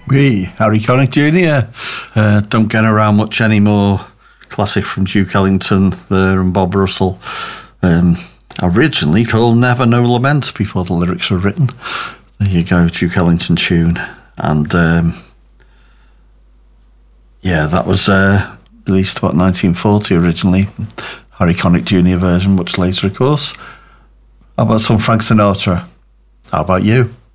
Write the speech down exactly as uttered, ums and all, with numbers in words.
We, Harry Connick Junior Uh, don't get around much anymore. Classic from Duke Ellington there and Bob Russell. Um, originally called Never No Lament before the lyrics were written. There you go, Duke Ellington tune. And um, yeah, that was uh, released about nineteen forty originally. Harry Connick Junior version, much later, of course. How about some Frank Sinatra? How about you?